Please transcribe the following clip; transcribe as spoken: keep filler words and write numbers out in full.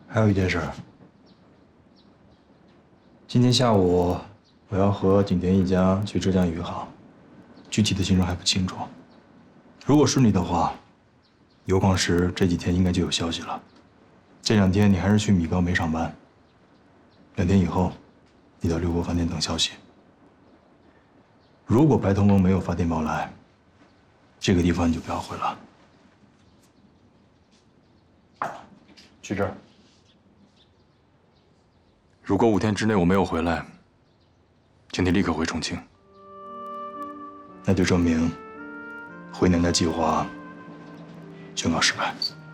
还有一件事，今天下午我要和景田一家去浙江余杭，具体的行程还不清楚。如果顺利的话，油矿石这几天应该就有消息了。这两天你还是去米高梅上班。两天以后，你到六国饭店等消息。如果白头翁没有发电报来，这个地方你就不要回了。去这儿。如果五天之内我没有回来，请你立刻回重庆。那就证明回南的计划宣告失败。